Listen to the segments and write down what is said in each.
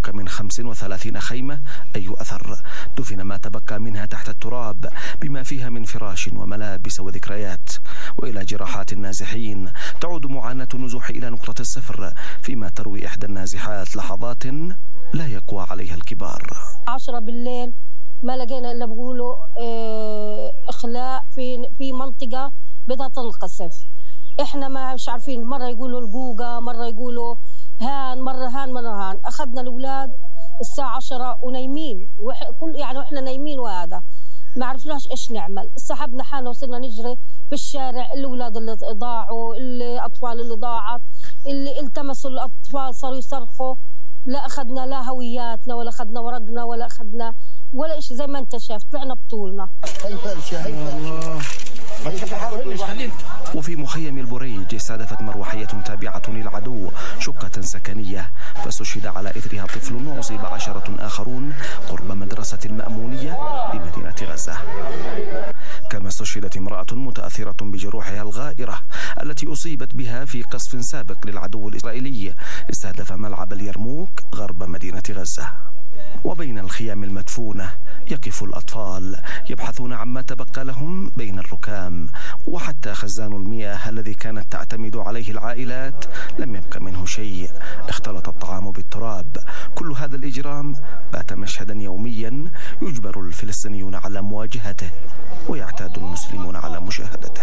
يبقى من 35 خيمة أي أثر. دفن ما تبقى منها تحت التراب بما فيها من فراش وملابس وذكريات. وإلى جراحات النازحين تعود معاناة النزوح إلى نقطة الصفر، فيما تروي إحدى النازحات لحظات لا يقوى عليها الكبار. 10 بالليل ما لقينا إلا بقولوا إخلاء في منطقة بدها تنقصف. إحنا ما مش عارفين، مرة يقولوا الجوجة، مرة يقولوا هان، مرة هان مرة هان. أخذنا الأولاد الساعة 10 ونايمين، يعني إحنا نايمين، وهذا ما عرفناش إيش نعمل. سحبنا حالنا وصرنا نجري في الشارع. الأولاد اللي ضاعوا، الأطفال اللي ضاعت، اللي التمسوا الأطفال صاروا يصرخوا. لا أخذنا لا هوياتنا ولا أخذنا ورقنا ولا أخذنا ولا إيش. زي ما أنت شايف طلعنا بطولنا. وفي مخيم البريج استهدفت مروحية تابعة للعدو شقة سكنية، فاستشهد على إثرها طفل وأصيب 10 آخرون قرب مدرسة المأمونية بمدينة غزة. كما استشهدت امرأة متأثرة بجروحها الغائرة التي أصيبت بها في قصف سابق للعدو الإسرائيلي استهدف ملعب اليرموك غرب مدينة غزة. وبين الخيام المدفونة يقف الأطفال يبحثون عما تبقى لهم بين الركام، وحتى خزان المياه الذي كانت تعتمد عليه العائلات لم يبق منه شيء. اختلط الطعام بالتراب. كل هذا الإجرام بات مشهدا يوميا يجبر الفلسطينيون على مواجهته ويعتاد المسلمون على مشاهدته.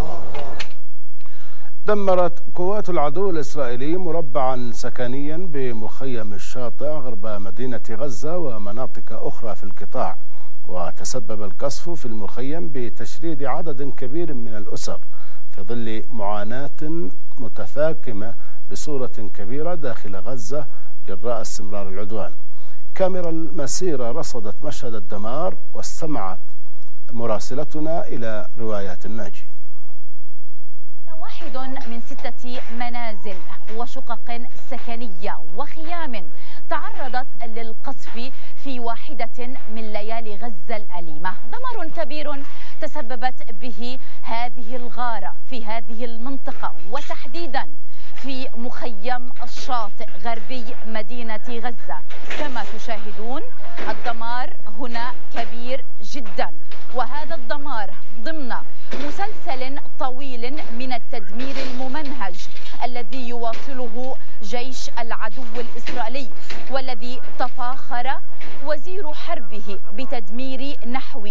دمرت قوات العدو الإسرائيلي مربعا سكنيا بمخيم الشاطئ غرب مدينة غزة ومناطق أخرى في القطاع، وتسبب القصف في المخيم بتشريد عدد كبير من الأسر في ظل معاناة متفاقمة بصورة كبيرة داخل غزة جراء استمرار العدوان. كاميرا المسيرة رصدت مشهد الدمار واستمعت مراسلتنا إلى روايات الناجي. واحد من 6 منازل وشقق سكنية وخيام تعرضت للقصف في واحدة من ليالي غزة الأليمة. دمار كبير تسببت به هذه الغارة في هذه المنطقة، وتحديدا في مخيم الشاطئ غربي مدينة غزة. كما تشاهدون الدمار هنا كبير جدا، وهذا الدمار ضمن مسلسل طويل من التدمير الممنهج الذي يواصله جيش العدو الإسرائيلي، والذي تفاخر وزير حربه بتدمير نحو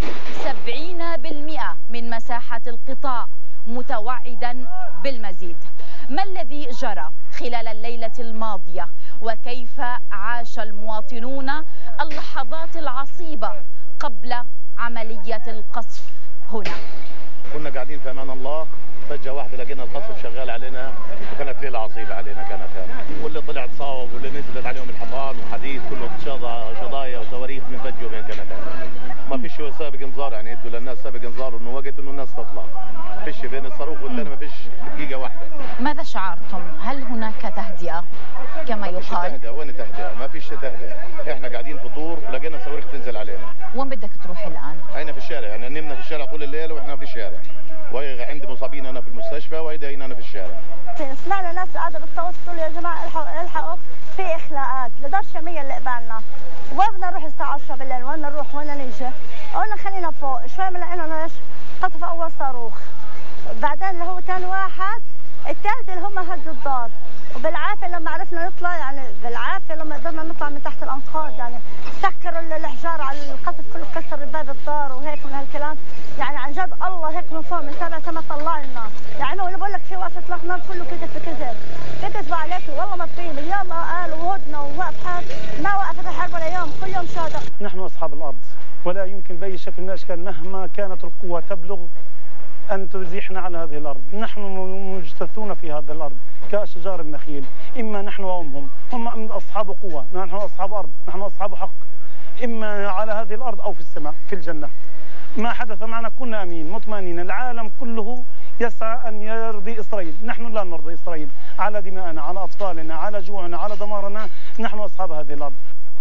70% من مساحة القطاع، متوعدا بالمزيد. ما الذي جرى خلال الليلة الماضية، وكيف عاش المواطنون اللحظات العصيبة قبل عملية القصف هنا؟ كنا قاعدين في امان الله، فجأة واحدة لقينا القصف شغال علينا، وكانت ليلة عصيبة علينا كانت. واللي طلع تصاوب واللي نزلت عليهم الحيطان وحديد كله شظايا وصواريخ من فجوا بين كانت. ما فيش سابق انذار، يعني يدوا للناس سابق انذار انه وقت انه الناس تطلع. فيش بين الصاروخ والثاني ما فيش دقيقة واحدة. ماذا شعرتم؟ هل هناك تهدئة كما يقال؟ ما فيش تهدئة. وين تهدئة؟ ما فيش تهدئة. احنا قاعدين في الدور ولقينا صواريخ تنزل علينا. وين بدك تروح الآن؟ احنا في الشارع، يعني نمنا في الشارع طول الليل واحنا في الشارع. وهي عندي مصابين انا في المستشفى وهي هنا في الشارع. سمعنا ناس قاعده بتصوت تقول يا جماعه الحقوا في اخلاءات لدار شاميه اللي قبالنا، وين بدنا نروح الساعه 10 بالليل؟ وين نروح وين نيجي؟ قلنا خلينا فوق شوي، من لقينا ليش خطف اول صاروخ، بعدين اللي هو ثاني واحد، الثالث اللي هم هدوا الدار. وبالعافيه لما عرفنا نطلع، يعني بالعافيه لما قدرنا نطلع من تحت الانقاض، يعني سكروا الحجار على القصف كله، كسر باب الدار وهيك من هالكلام. يعني عن جد الله هيك من فوق من سبع سما طلع لنا. يعني هو اللي بقول لك في وقفه اطلاق نار كله كذب في كذب، كذبوا عليكم والله ما في. اليوم ما قالوا وهدنا ووقف حرب، ما وقفت الحرب ولا يوم، كل يوم شهداء. نحن اصحاب الارض، ولا يمكن باي شكل من الاشكال مهما كانت القوه تبلغ أن تزيحنا على هذه الأرض. نحن مجتثون في هذه الأرض كأشجار النخيل، إما نحن وهم أصحاب قوة، نحن أصحاب أرض، نحن أصحاب حق، إما على هذه الأرض أو في السماء في الجنة. ما حدث معنا كنا أمين مطمئنين. العالم كله يسعى أن يرضي إسرائيل، نحن لا نرضي إسرائيل على دمائنا، على أطفالنا، على جوعنا، على دمارنا. نحن أصحاب هذه الأرض.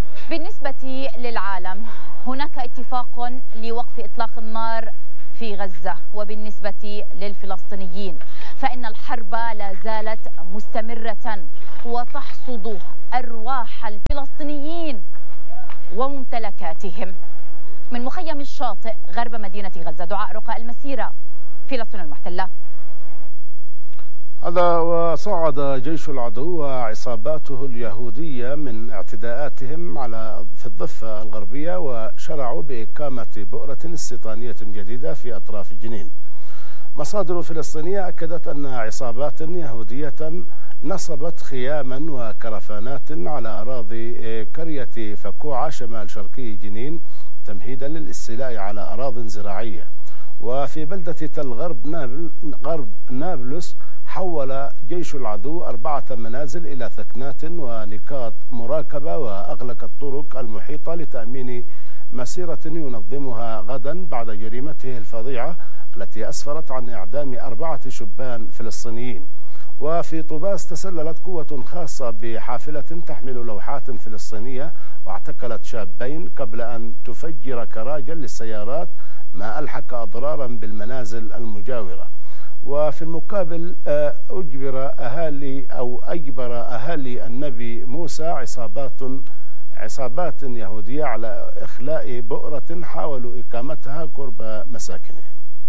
بالنسبة للعالم هناك اتفاق لوقف إطلاق النار في غزة، وبالنسبة للفلسطينيين فإن الحرب لا زالت مستمرة وتحصد أرواح الفلسطينيين وممتلكاتهم. من مخيم الشاطئ غرب مدينة غزة، دعاء رقاء، المسيرة، فلسطين المحتلة. هذا وصعد جيش العدو وعصاباته اليهودية من اعتداءاتهم في الضفة الغربية، وشرعوا بإقامة بؤرة استيطانية جديدة في أطراف جنين. مصادر فلسطينية أكدت أن عصابات يهودية نصبت خياما وكرفانات على أراضي قرية فكوعة شمال شرقي جنين تمهيدا للاستيلاء على أراضٍ زراعية. وفي بلدة تل غرب نابلس حول جيش العدو 4 منازل إلى ثكنات ونقاط مراقبة، وأغلق الطرق المحيطة لتأمين مسيرة ينظمها غدا بعد جريمته الفظيعة التي أسفرت عن إعدام 4 شبان فلسطينيين. وفي طوباس تسللت قوة خاصة بحافلة تحمل لوحات فلسطينية واعتقلت شابين قبل أن تفجر كراجا للسيارات، ما ألحق أضرارا بالمنازل المجاورة. وفي المقابل أجبر أهالي النبي موسى عصابات يهودية على إخلاء بؤرة حاولوا إقامتها قرب مساكنهم.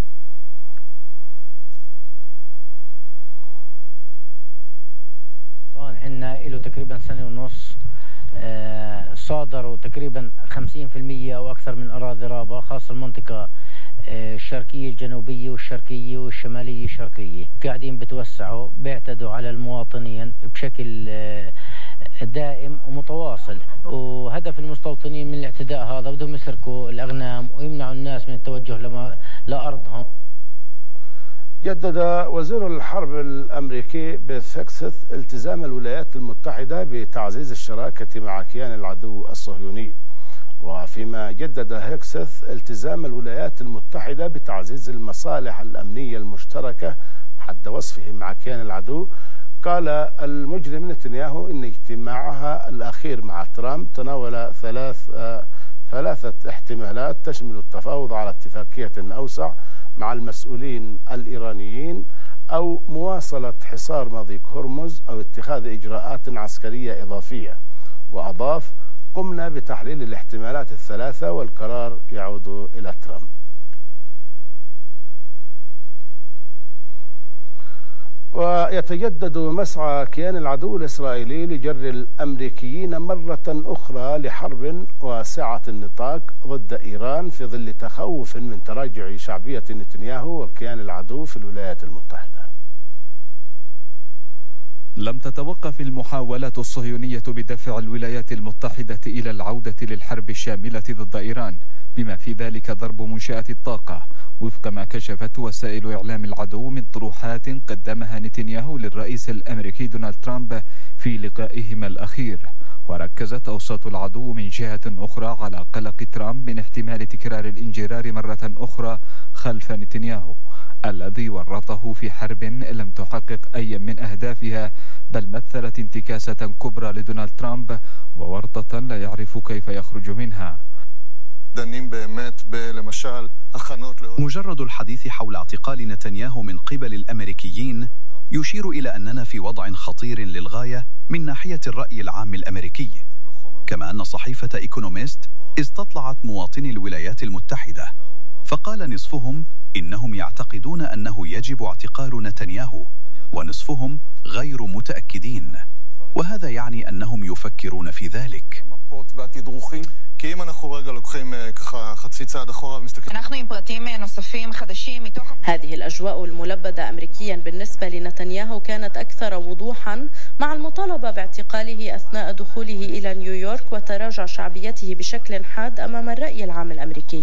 عندنا له تقريبا سنة ونص، صادروا تقريبا 50% أو أكثر من أراضي رابعة، خاصة المنطقة الشرقية الجنوبية والشرقية والشمالية الشرقية. قاعدين بتوسعوا، بيعتدوا على المواطنين بشكل دائم ومتواصل، وهدف المستوطنين من الاعتداء هذا بدهم يسرقوا الأغنام ويمنعوا الناس من التوجه لأرضهم. جدد وزير الحرب الأمريكي بتكساس التزام الولايات المتحدة بتعزيز الشراكة مع كيان العدو الصهيوني. وفيما جدد هيكسث التزام الولايات المتحدة بتعزيز المصالح الأمنية المشتركة حد وصفه مع كيان العدو، قال المجرم نتنياهو إن اجتماعها الأخير مع ترامب تناول ثلاثة احتمالات تشمل التفاوض على اتفاقية أوسع مع المسؤولين الإيرانيين، أو مواصلة حصار مضيق هرمز، أو اتخاذ إجراءات عسكرية إضافية. وأضاف: قمنا بتحليل الاحتمالات الثلاثة والقرار يعود إلى ترامب. ويتجدد مسعى كيان العدو الإسرائيلي لجر الأمريكيين مرة أخرى لحرب واسعة النطاق ضد إيران في ظل تخوف من تراجع شعبية نتنياهو وكيان العدو في الولايات المتحدة. لم تتوقف المحاولات الصهيونية بدفع الولايات المتحدة إلى العودة للحرب الشاملة ضد إيران، بما في ذلك ضرب منشآت الطاقة، وفق ما كشفت وسائل إعلام العدو من طروحات قدمها نتنياهو للرئيس الأمريكي دونالد ترامب في لقائهما الأخير. وركزت أوساط العدو من جهة أخرى على قلق ترامب من احتمال تكرار الانجرار مرة أخرى خلف نتنياهو، الذي ورطه في حرب لم تحقق أي من أهدافها، بل مثلت انتكاسة كبرى لدونالد ترامب وورطة لا يعرف كيف يخرج منها. مجرد الحديث حول اعتقال نتنياهو من قبل الأمريكيين يشير إلى أننا في وضع خطير للغاية من ناحية الرأي العام الأمريكي، كما أن صحيفة إيكونوميست استطلعت مواطني الولايات المتحدة، فقال نصفهم إنهم يعتقدون أنه يجب اعتقال نتنياهو، ونصفهم غير متأكدين، وهذا يعني أنهم يفكرون في ذلك. هذه الأجواء الملبدة أمريكيا بالنسبة لنتنياهو كانت أكثر وضوحا مع المطالبة باعتقاله أثناء دخوله إلى نيويورك وتراجع شعبيته بشكل حاد أمام الرأي العام الأمريكي.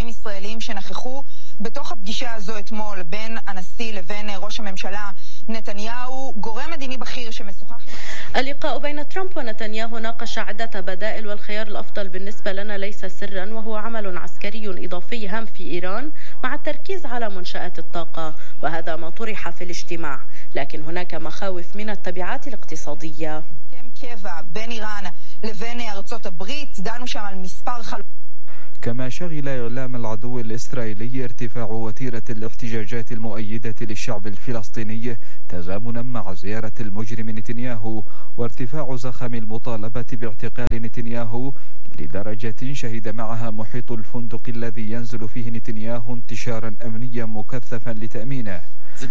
בתוך הפגישה הזו אתמול בין הנשיא לבין ראש הממשלה נתניהו, גורם מדיני בכיר שמשוחח. اللقاء بين ترامب ونتنياهو ناقش عدة بدائل، والخيار الأفضل بالنسبة لنا ليس سرا، وهو عمل عسكري إضافي هام في إيران مع التركيز على منشآت الطاقة، وهذا ما طرح في الاجتماع، لكن هناك مخاوف من التبعات الاقتصادية. קבע בין איראן לבין ארצות הברית, דנו שם על מספר חלופות. كما شغل إعلام العدو الإسرائيلي ارتفاع وتيرة الاحتجاجات المؤيدة للشعب الفلسطيني تزامنا مع زيارة المجرم نتنياهو، وارتفاع زخم المطالبة باعتقال نتنياهو لدرجة شهد معها محيط الفندق الذي ينزل فيه نتنياهو انتشارا أمنيا مكثفا لتأمينه.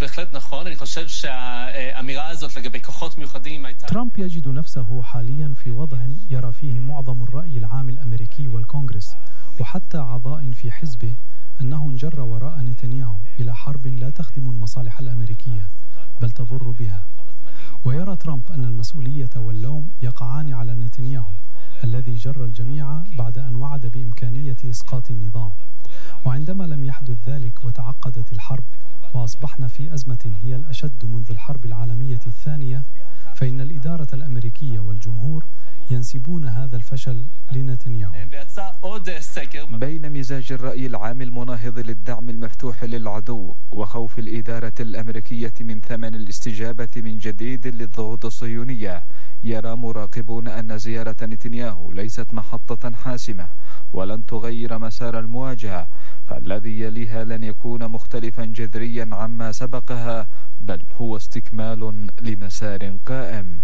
ترامب يجد نفسه حاليا في وضع يرى فيه معظم الرأي العام الأمريكي والكونغرس وحتى أعضاء في حزبه أنه انجر وراء نتنياهو إلى حرب لا تخدم المصالح الأمريكية بل تضر بها. ويرى ترامب أن المسؤولية واللوم يقعان على نتنياهو الذي جر الجميع بعد أن وعد بإمكانية إسقاط النظام. وعندما لم يحدث ذلك وتعقدت الحرب وأصبحنا في أزمة هي الأشد منذ الحرب العالمية الثانية، فإن الإدارة الأمريكية والجمهور ينسبون هذا الفشل لنتنياهو. بين مزاج الرأي العام المناهض للدعم المفتوح للعدو وخوف الإدارة الأمريكية من ثمن الاستجابة من جديد للضغوط الصهيونية، يرى مراقبون أن زيارة نتنياهو ليست محطة حاسمة ولن تغير مسار المواجهة، فالذي يليها لن يكون مختلفا جذريا عما سبقها، بل هو استكمال لمسار قائم.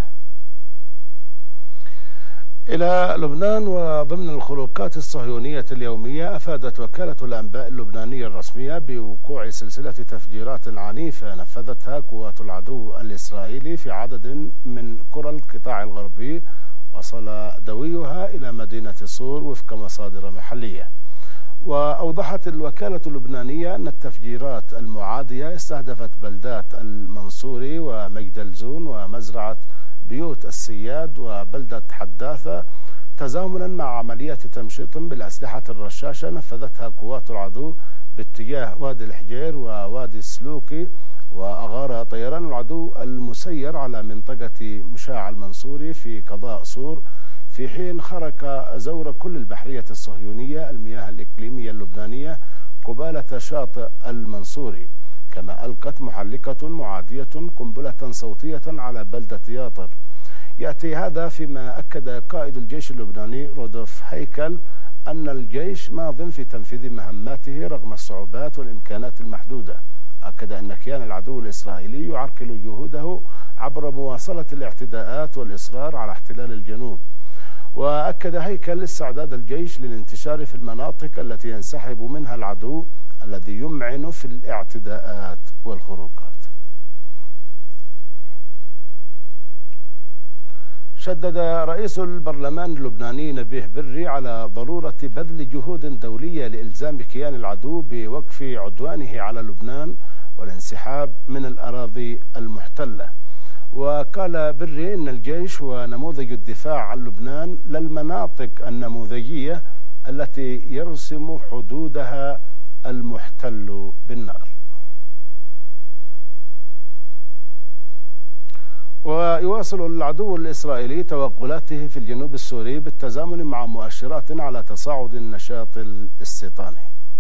إلى لبنان، وضمن الخروقات الصهيونية اليومية أفادت وكالة الأنباء اللبنانية الرسمية بوقوع سلسلة تفجيرات عنيفة نفذتها قوات العدو الإسرائيلي في عدد من قرى القطاع الغربي وصل دويها إلى مدينة صور وفق مصادر محلية. وأوضحت الوكالة اللبنانية أن التفجيرات المعادية استهدفت بلدات المنصوري ومجدلزون ومزرعة بيوت السياد وبلدة حداثة، تزامنا مع عملية تمشيط بالأسلحة الرشاشة نفذتها قوات العدو باتجاه وادي الحجير ووادي السلوكي، وأغار طيران العدو المسير على منطقة مشاع المنصوري في قضاء صور، في حين خرق زور كل البحرية الصهيونية المياه الإقليمية اللبنانية قبالة شاطئ المنصوري. كما ألقت محلقة معادية قنبلة صوتية على بلدة ياطر. يأتي هذا فيما أكد قائد الجيش اللبناني رودولف هيكل أن الجيش ماض في تنفيذ مهماته رغم الصعوبات والإمكانات المحدودة. أكد أن كيان العدو الإسرائيلي يعرقل جهوده عبر مواصلة الاعتداءات والإصرار على احتلال الجنوب. وأكد هيكل استعداد الجيش للانتشار في المناطق التي ينسحب منها العدو الذي يمعن في الاعتداءات والخروقات. شدد رئيس البرلمان اللبناني نبيه بري على ضرورة بذل جهود دولية لإلزام كيان العدو بوقف عدوانه على لبنان والانسحاب من الأراضي المحتلة. وقال بري إن الجيش هو نموذج الدفاع عن لبنان للمناطق النموذجية التي يرسم حدودها المحتل بالنار. ويواصل العدو الإسرائيلي توغلاته في الجنوب السوري بالتزامن مع مؤشرات على تصاعد النشاط الاستيطاني.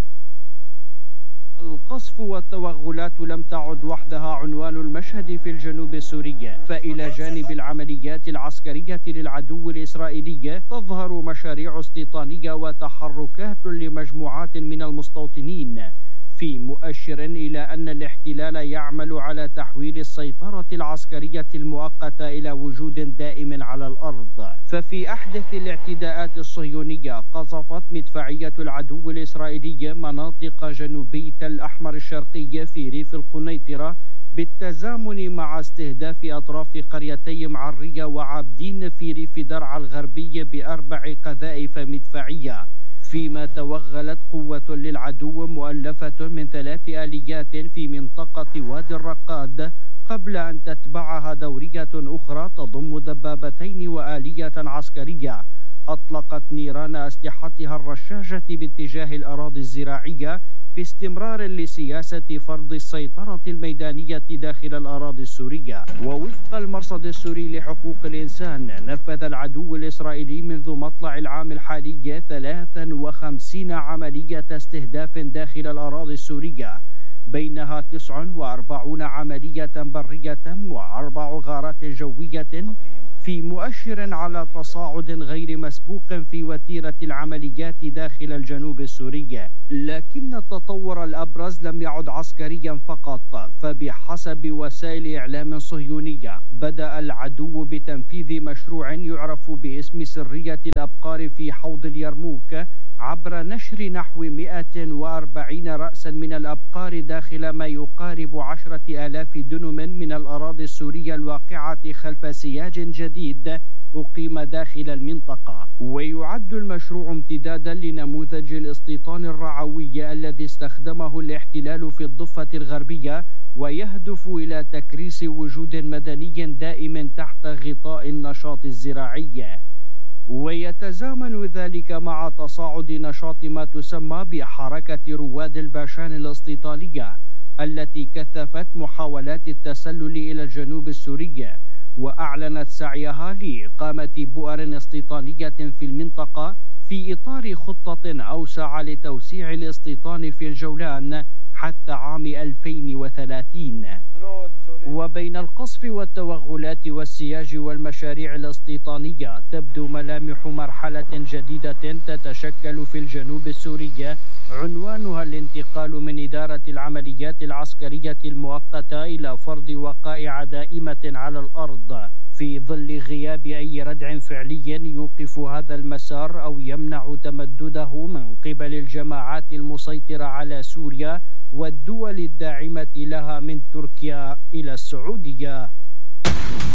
القصف والتوغلات لم تعد وحدها عنوان المشهد في الجنوب السوري، فإلى جانب العمليات العسكرية للعدو الإسرائيلي تظهر مشاريع استيطانية وتحركات لمجموعات من المستوطنين، في مؤشر إلى أن الاحتلال يعمل على تحويل السيطرة العسكرية المؤقتة إلى وجود دائم على الأرض. ففي أحدث الاعتداءات الصهيونية قصفت مدفعية العدو الإسرائيلي مناطق جنوبي تل أحمر الشرقي في ريف القنيطرة بالتزامن مع استهداف أطراف قريتي معرية وعابدين في ريف درعا الغربي ب4 قذائف مدفعية، فيما توغلت قوة للعدو مؤلفة من 3 آليات في منطقة وادي الرقاد، قبل أن تتبعها دورية أخرى تضم دبابتين وآلية عسكرية أطلقت نيران أسلحتها الرشاشة باتجاه الأراضي الزراعية في استمرار لسياسة فرض السيطرة الميدانية داخل الأراضي السورية. ووفق المرصد السوري لحقوق الإنسان، نفذ العدو الإسرائيلي منذ مطلع العام الحالي 53 عملية استهداف داخل الأراضي السورية، بينها 49 عملية برية و4 غارات جوية في مؤشر على تصاعد غير مسبوق في وتيرة العمليات داخل الجنوب السوري. لكن التطور الأبرز لم يعد عسكريا فقط، فبحسب وسائل إعلام صهيونية بدأ العدو بتنفيذ مشروع يعرف باسم سرية الأبقار في حوض اليرموك عبر نشر نحو 140 رأسا من الأبقار داخل ما يقارب 10,000 دنم من الأراضي السورية الواقعة خلف سياج جديد أقيم داخل المنطقة. ويعد المشروع امتدادا لنموذج الاستيطان الرعوي الذي استخدمه الاحتلال في الضفة الغربية، ويهدف إلى تكريس وجود مدني دائم تحت غطاء النشاط الزراعي. ويتزامن ذلك مع تصاعد نشاط ما تسمى بحركة رواد الباشان الاستيطانية التي كثفت محاولات التسلل إلى الجنوب السوري، وأعلنت سعيها لإقامة بؤر استيطانية في المنطقة في إطار خطة أوسع لتوسيع الاستيطان في الجولان حتى عام 2030. وبين القصف والتوغلات والسياج والمشاريع الاستيطانية تبدو ملامح مرحلة جديدة تتشكل في الجنوب السوري عنوانها الانتقال من إدارة العمليات العسكرية المؤقتة إلى فرض وقائع دائمة على الأرض، في ظل غياب أي ردع فعلي يوقف هذا المسار أو يمنع تمدده من قبل الجماعات المسيطرة على سوريا والدول الداعمة لها من تركيا إلى السعودية.